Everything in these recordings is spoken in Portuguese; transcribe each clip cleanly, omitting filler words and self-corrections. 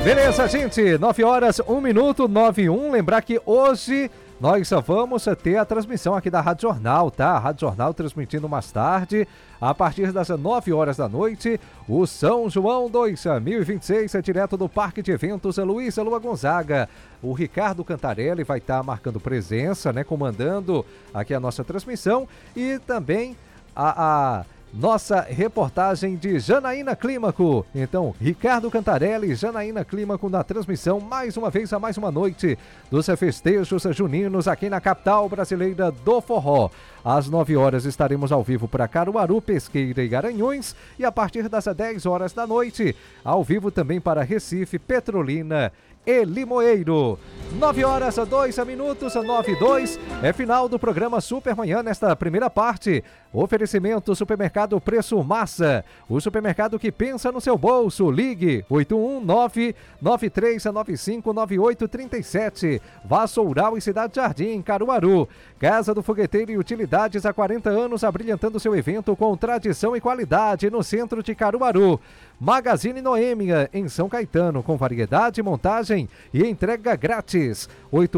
Beleza, gente, 9 horas, 1 minuto, 9 e 1. Lembrar que hoje nós só vamos ter a transmissão aqui da Rádio Jornal, tá? A Rádio Jornal transmitindo mais tarde, a partir das 9 horas da noite, o São João 2026, direto do Parque de Eventos Luiz Lua Gonzaga. O Ricardo Cantarelli vai estar marcando presença, né? Comandando aqui a nossa transmissão, e também a nossa reportagem de Janaína Clímaco. Então, Ricardo Cantarelli e Janaína Clímaco na transmissão, mais uma vez, a mais uma noite dos festejos juninos aqui na capital brasileira do forró. Às 9 horas estaremos ao vivo para Caruaru, Pesqueira e Garanhuns, e a partir das 10 horas da noite, ao vivo também para Recife, Petrolina e Limoeiro. 9 horas, 2 minutos, 9 e 2. É final do programa Supermanhã nesta primeira parte. Oferecimento Supermercado Preço Massa. O supermercado que pensa no seu bolso. Ligue 819-9395-9837. Vassoural e Cidade Jardim, Caruaru. Casa do Fogueteiro e Utilidades há 40 anos, abrilhantando seu evento com tradição e qualidade no centro de Caruaru. Magazine Noêmia, em São Caetano, com variedade, montagem e entrega grátis.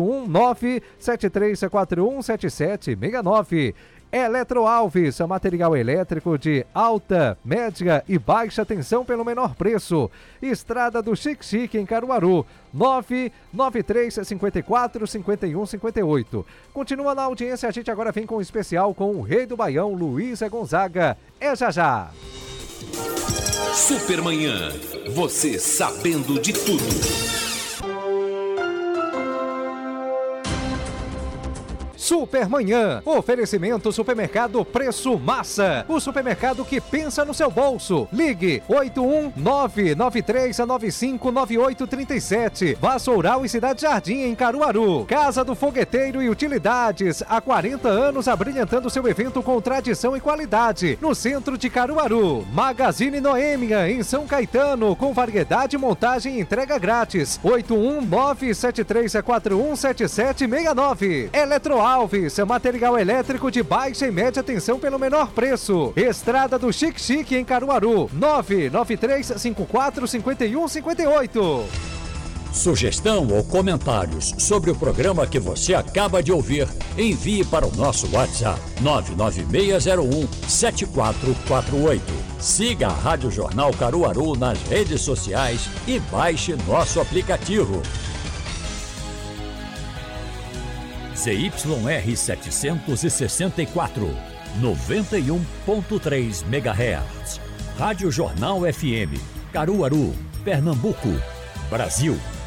819-7341-7769. Eletro Alves, material elétrico de alta, média e baixa tensão pelo menor preço. Estrada do Chique em Caruaru, 993-54-51-58. Continua na audiência, a gente agora vem com um especial com o Rei do Baião, Luiz Gonzaga. É já já. Supermanhã, você sabendo de tudo. Supermanhã, oferecimento Supermercado Preço Massa, o supermercado que pensa no seu bolso. Ligue 819-9395-9837. Vassoural e Cidade Jardim, em Caruaru. Casa do Fogueteiro e Utilidades, há 40 anos abrilhantando seu evento com tradição e qualidade, no centro de Caruaru. Magazine Noêmia, em São Caetano, com variedade, montagem e entrega grátis. 819-7341-7769. Eletro Alves, material elétrico de baixa e média tensão pelo menor preço. Estrada do Chique em Caruaru, 993545158. Sugestão ou comentários sobre o programa que você acaba de ouvir, envie para o nosso WhatsApp 99601-7448. Siga a Rádio Jornal Caruaru nas redes sociais e baixe nosso aplicativo. ZYR 764, 91.3 MHz. Rádio Jornal FM, Caruaru, Pernambuco, Brasil.